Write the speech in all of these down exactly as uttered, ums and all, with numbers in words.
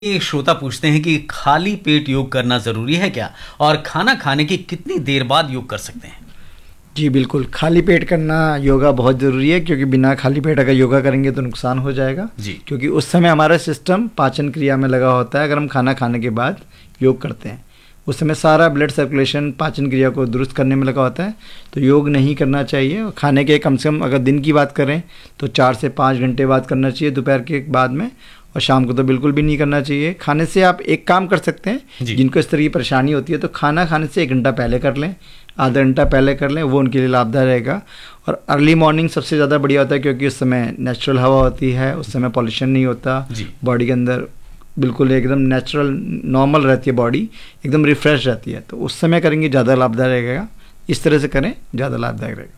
एक श्रोता पूछते हैं कि खाली पेट योग करना जरूरी है क्या, और खाना खाने की कितनी देर बाद योग कर सकते हैं? जी बिल्कुल, खाली पेट करना योगा बहुत ज़रूरी है, क्योंकि बिना खाली पेट अगर योगा करेंगे तो नुकसान हो जाएगा जी। क्योंकि उस समय हमारा सिस्टम पाचन क्रिया में लगा होता है। अगर हम खाना खाने के बाद योग करते हैं उस समय सारा ब्लड सर्कुलेशन पाचन क्रिया को दुरुस्त करने में लगा होता है, तो योग नहीं करना चाहिए। और खाने के कम से कम अगर दिन की बात करें तो चार से पाँच घंटे बाद करना चाहिए दोपहर के बाद में, और शाम को तो बिल्कुल भी नहीं करना चाहिए। खाने से आप एक काम कर सकते हैं, जिनको इस तरह की परेशानी होती है तो खाना खाने से एक घंटा पहले कर लें, आधा घंटा पहले कर लें, वो उनके लिए लाभदायक रहेगा। और अर्ली मॉर्निंग सबसे ज़्यादा बढ़िया होता है, क्योंकि उस समय नेचुरल हवा होती है, उस समय पॉल्यूशन नहीं होता, बॉडी के अंदर बिल्कुल एकदम नेचुरल नॉर्मल रहती है, बॉडी एकदम रिफ्रेश रहती है, तो उस समय करेंगे ज़्यादा लाभदायक रहेगा। इस तरह से करें, ज़्यादा लाभदायक रहेगा।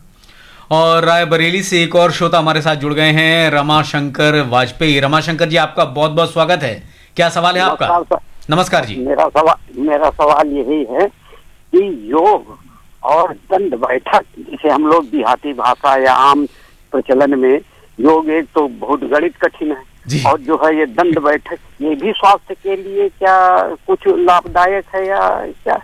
और रायबरेली से एक और श्रोता हमारे साथ जुड़ गए हैं, रमाशंकर वाजपेयी। रमाशंकर जी, आपका बहुत बहुत स्वागत है। क्या सवाल है आपका? नमस्कार जी। मेरा सवाल मेरा सवाल यही है कि योग और दंड बैठक, जिसे हम लोग देहाती भाषा या आम प्रचलन में योग, एक तो बहुत गणित कठिन है और जो है ये दंड बैठक, ये भी स्वास्थ्य के लिए क्या कुछ लाभदायक है या क्या?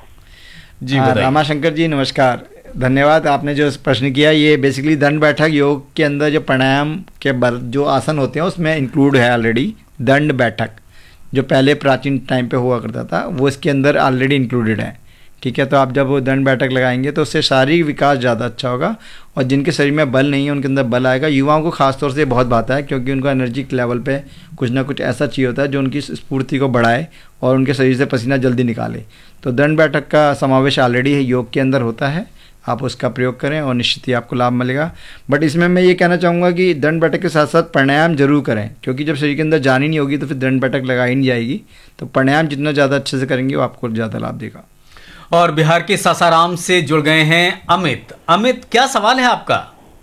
जी रमाशंकर जी नमस्कार, धन्यवाद। आपने जो प्रश्न किया, ये बेसिकली दंड बैठक योग के अंदर जो प्राणायाम के जो आसन होते हैं उसमें इंक्लूड है ऑलरेडी। दंड बैठक जो पहले प्राचीन टाइम पे हुआ करता था वो इसके अंदर ऑलरेडी इंक्लूडेड है, ठीक है। तो आप जब वो दंड बैठक लगाएंगे तो उससे शारीरिक विकास ज़्यादा अच्छा होगा, और जिनके शरीर में बल नहीं है उनके अंदर बल आएगा। युवाओं को खासतौर से बहुत भाता है, क्योंकि उनका एनर्जी लेवल पे कुछ ना कुछ ऐसा चाहिए होता है जो उनकी स्फूर्ति को बढ़ाए और उनके शरीर से पसीना जल्दी निकाले। तो दंड बैठक का समावेश ऑलरेडी है योग के अंदर होता है, आप उसका प्रयोग करें और निश्चित ही आपको लाभ मिलेगा। बट इसमें मैं ये कहना चाहूँगा कि दंड बैठक के साथ साथ प्राणायाम जरूर करें, क्योंकि जब शरीर के अंदर जान ही नहीं होगी तो फिर दंड बैठक लगाई नहीं जाएगी। तो प्राणायाम जितना ज़्यादा अच्छे से करेंगे वो आपको ज़्यादा लाभ देगा। और बिहार के सासाराम से जुड़ गए हैं अमित। अमित, क्या सवाल है आपका?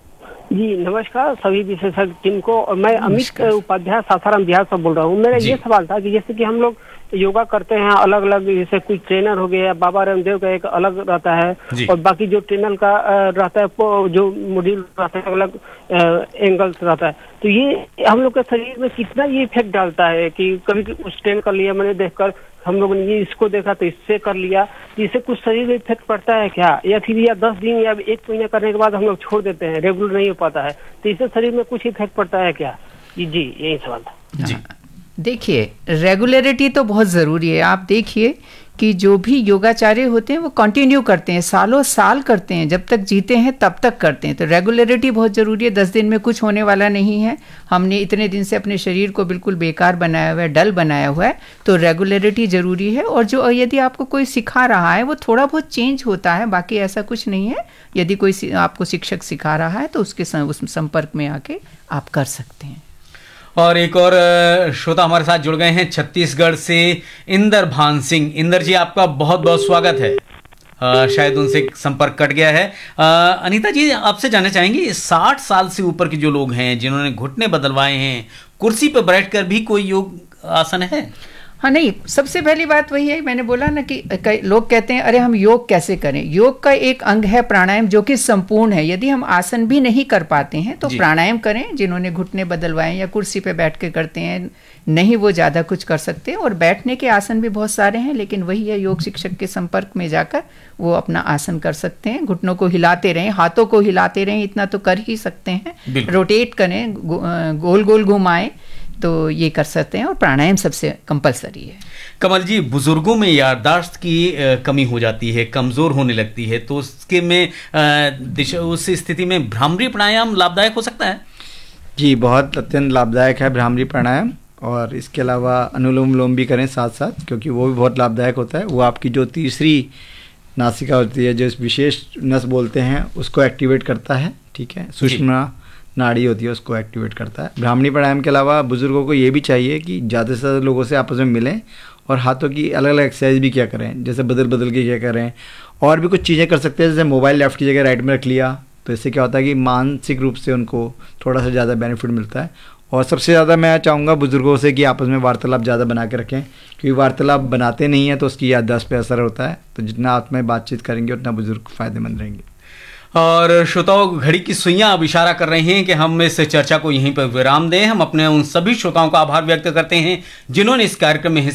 जी नमस्कार सभी विशेषज्ञ टीम को। और मैं अमित उपाध्याय सासाराम बिहार से बोल रहा हूँ। मेरा ये सवाल था कि जैसे कि हम लोग योगा करते हैं अलग अलग, जैसे कुछ ट्रेनर हो गया, बाबा रामदेव का एक अलग रहता है और बाकी जो ट्रेनर का रहता है जो मॉड्यूल रहता है अलग एंगल्स रहता है। तो ये हम लोग के शरीर में कितना ये इफेक्ट डालता है कि कभी उस ट्रेन कर लिया, मैंने देखकर हम लोगों ने ये इसको देखा तो इससे कर लिया, तो इससे कुछ शरीर में इफेक्ट पड़ता है क्या, या फिर या दस दिन या एक महीना करने के बाद हम लोग छोड़ देते हैं, रेगुलर नहीं हो पाता है, तो इससे शरीर में कुछ इफेक्ट पड़ता है क्या? जी जी यही सवाल था जी। देखिए, रेगुलरिटी तो बहुत ज़रूरी है। आप देखिए कि जो भी योगाचार्य होते हैं वो कंटिन्यू करते हैं, सालों साल करते हैं, जब तक जीते हैं तब तक करते हैं। तो रेगुलरिटी बहुत ज़रूरी है। दस दिन में कुछ होने वाला नहीं है। हमने इतने दिन से अपने शरीर को बिल्कुल बेकार बनाया हुआ है, डल बनाया हुआ है, तो रेगुलरिटी ज़रूरी है। और जो यदि आपको कोई सिखा रहा है वो थोड़ा बहुत चेंज होता है, बाकी ऐसा कुछ नहीं है। यदि कोई आपको शिक्षक सिखा रहा है तो उसके उस संपर्क में आके आप कर सकते हैं। और एक और श्रोता हमारे साथ जुड़ गए हैं छत्तीसगढ़ से, इंदर भान सिंह। इंदर जी, आपका बहुत बहुत स्वागत है। आ, शायद उनसे संपर्क कट गया है। आ, अनीता जी, आपसे जानना चाहेंगे, साठ साल से ऊपर के जो लोग हैं जिन्होंने घुटने बदलवाए हैं, कुर्सी पर बैठकर भी कोई योग आसन है? हाँ, नहीं, सबसे पहली बात वही है, मैंने बोला ना कि कई लोग कहते हैं अरे हम योग कैसे करें। योग का एक अंग है प्राणायाम, जो कि संपूर्ण है। यदि हम आसन भी नहीं कर पाते हैं तो प्राणायाम करें। जिन्होंने घुटने बदलवाए या कुर्सी पे बैठ के करते हैं, नहीं वो ज़्यादा कुछ कर सकते। और बैठने के आसन भी बहुत सारे हैं, लेकिन वही है, योग शिक्षक के संपर्क में जाकर वो अपना आसन कर सकते हैं। घुटनों को हिलाते रहें, हाथों को हिलाते रहें, इतना तो कर ही सकते हैं। रोटेट करें, गो, गोल गोल घुमाएं, तो ये कर सकते हैं। और प्राणायाम सबसे कंपलसरी है। कमल जी, बुजुर्गों में याददाश्त की कमी हो जाती है, कमज़ोर होने लगती है, तो उसके में दिशा उस स्थिति में भ्रामरी प्राणायाम लाभदायक हो सकता है? जी, बहुत अत्यंत लाभदायक है भ्रामरी प्राणायाम। और इसके अलावा अनुलोम विलोम भी करें साथ साथ, क्योंकि वो भी बहुत लाभदायक होता है। वो आपकी जो तीसरी नासिका होती है, जो इस विशेष नस बोलते हैं, उसको एक्टिवेट करता है, ठीक है। सुषुम्ना नाड़ी होती है, उसको एक्टिवेट करता है। भ्रामरी प्राणायाम के अलावा बुजुर्गों को ये भी चाहिए कि ज़्यादा से ज़्यादा लोगों से आपस में मिलें और हाथों की अलग अलग एक्सरसाइज भी क्या करें, जैसे बदल बदल के क्या करें। और भी कुछ चीज़ें कर सकते हैं, जैसे मोबाइल लेफ्ट की जगह राइट में रख लिया, तो इससे क्या होता है कि मानसिक रूप से उनको थोड़ा सा ज़्यादा बेनिफिट मिलता है। और सबसे ज़्यादा मैं चाहूँगा बुजुर्गों से कि आपस में वार्तालाप ज़्यादा बना के रखें, क्योंकि वार्तालाप बनाते नहीं हैं तो उसकी याददाश्त पे असर होता है। तो जितना आप में बातचीत करेंगे उतना बुजुर्ग फ़ायदेमंद रहेंगे। और श्रोताओं, घड़ी की सुइयां अब इशारा कर रही हैं कि हम इस चर्चा को यहीं पर विराम दें। हम अपने उन सभी श्रोताओं का आभार व्यक्त करते हैं जिन्होंने इस कार्यक्रम में